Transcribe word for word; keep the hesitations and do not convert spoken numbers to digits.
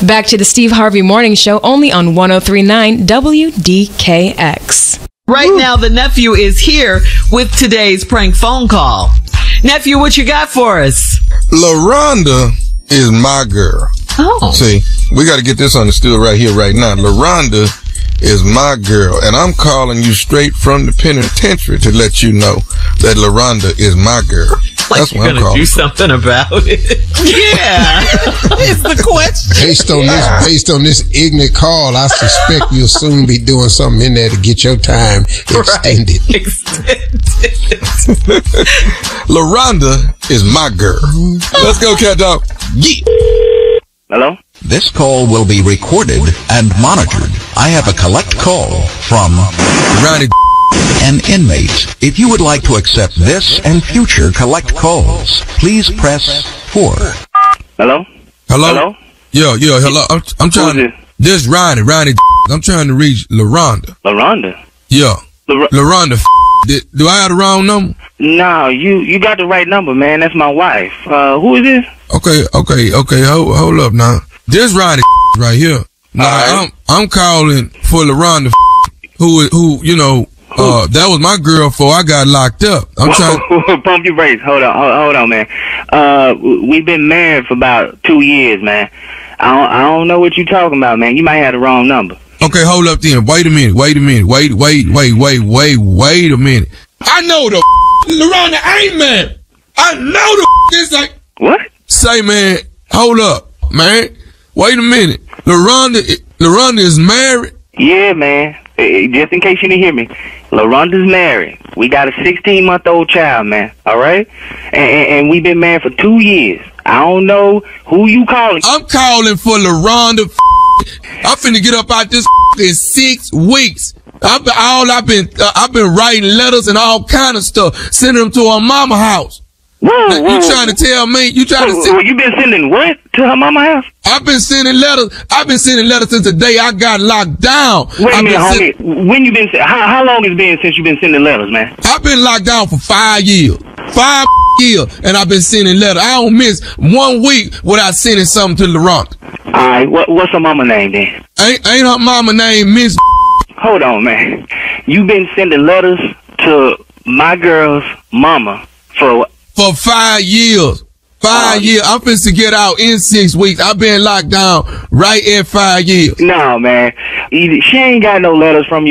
Back to the Steve Harvey Morning Show, only on one oh three point nine W D K X. Right Woo. Now, the nephew is here with today's prank phone call. Nephew, what you got for us? LaRonda is my girl. Oh. See, we got to get this understood right here, right now. LaRonda is my girl, and I'm calling you straight from the penitentiary to let you know that LaRonda is my girl. Like That's you're what I'm gonna calling. do something about it. Yeah, it's the question. Based on this, based on this ignorant call, I suspect you'll soon be doing something in there to get your time extended. Right. Extended. LaRonda is my girl. Let's go, cat dog. Yeah. Hello? This call will be recorded and monitored. I have a collect call from Ronnie, an inmate. If you would like to accept this and future collect calls, please press four. Hello? Hello? Hello? Yo, yo, hello. I'm, I'm trying Who is to. This Ronnie, Ronnie. I'm trying to reach LaRonda. LaRonda? Yeah. La- LaRonda. Did, do I have the wrong number? No, you you got the right number, man. That's my wife. Uh, who is this? Okay, okay, okay. Hold, hold up now. This Ronnie right here. Now right. I'm I'm calling for LaRonda, who who you know. Uh, that was my girl before I got locked up. I'm trying. Pump your brakes. Hold on, hold, hold on, man. Uh, we've been married for about two years, man. I don't, I don't know what you're talking about, man. You might have the wrong number. Okay, hold up then. Wait a minute. Wait a minute. Wait, wait, wait, wait, wait, wait a minute. I know the LaRonda ain't man. I know the this like What? Say, man. Hold up, man. Wait a minute. LaRonda, LaRonda is married. Yeah, man. Eh, Just in case you didn't hear me, LaRonda's married. We got a sixteen-month-old child, man. All right, and, and, and we've been married for two years. I don't know who you calling. I'm calling for LaRonda. I'm finna get up out this in six weeks. I've been all I've been uh, I've been writing letters and all kind of stuff, sending them to her mama house. Whoa, Now, whoa. you trying to tell me? You trying to? Whoa, Send, whoa, you been sending what to her mama house? I've been sending letters. I've been sending letters since the day I got locked down. Wait a I've minute, been homie. send, When you been? How, how long it's been since you been sending letters, man? I've been locked down for five years. Five years, and I've been sending letters. I don't miss one week without sending something to LaRonda. All right, what, what's her mama name then? Ain't ain't her mama name Miss? Hold on, man. You been sending letters to my girl's mama for For five years. Five Oh. years. I'm finna to get out in six weeks. I've been locked down right at five years. no, man. She ain't got no letters from you.